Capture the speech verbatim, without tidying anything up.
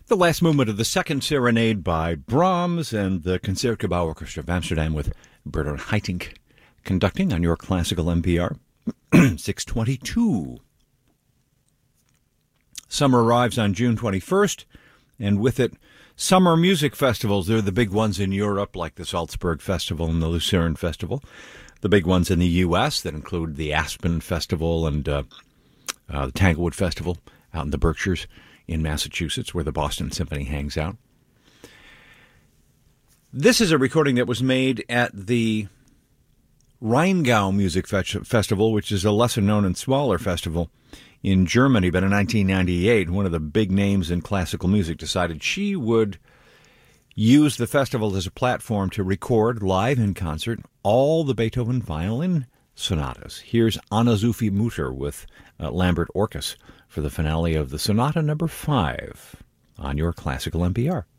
The last movement of the Second Serenade by Brahms and the Concertgebouw Orchestra of Amsterdam with Bernard Haitink conducting on your classical N P R. six twenty-two. Summer arrives on June twenty-first, and with it, summer music festivals. They're the big ones in Europe, like the Salzburg Festival and the Lucerne Festival. The big ones in the U S that include the Aspen Festival and uh, uh, the Tanglewood Festival out in the Berkshires in Massachusetts, where the Boston Symphony hangs out. This is a recording that was made at the Rheingau Music Festival, which is a lesser-known and smaller festival in Germany. But in nineteen ninety-eight, one of the big names in classical music decided she would use the festival as a platform to record live in concert all the Beethoven violin sonatas. Here's Anna-Sophie Mutter with uh, Lambert Orkes for the finale of the Sonata Number Five on your classical N P R.